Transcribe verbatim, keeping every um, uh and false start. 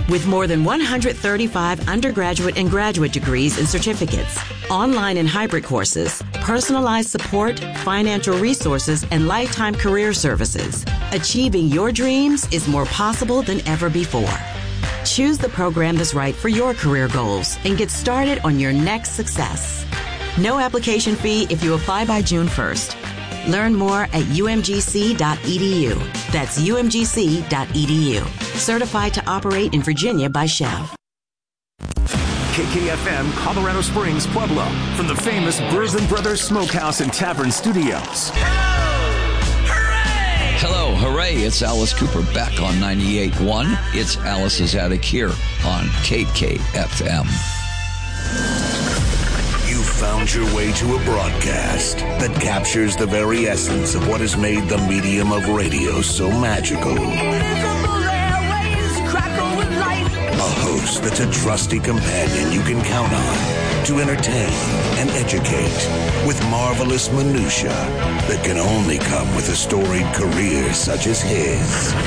With more than one hundred thirty-five undergraduate and graduate degrees and certificates, online and hybrid courses, personalized support, financial resources, and lifetime career services, achieving your dreams is more possible than ever before. Choose the program that's right for your career goals and get started on your next success. No application fee if you apply by June first. Learn more at U M G C dot E D U. That's U M G C dot E D U. Certified to operate in Virginia by Chev. K K F M Colorado Springs, Pueblo, from the famous Bourbon Brothers Smokehouse and Tavern Studios. Hello, hooray, it's Alice Cooper back on ninety-eight point one. It's Alice's Attic here on K K F M. You found your way to a broadcast that captures the very essence of what has made the medium of radio so magical. A host that's a trusty companion you can count on to entertain and educate with marvelous minutia that can only come with a storied career such as his.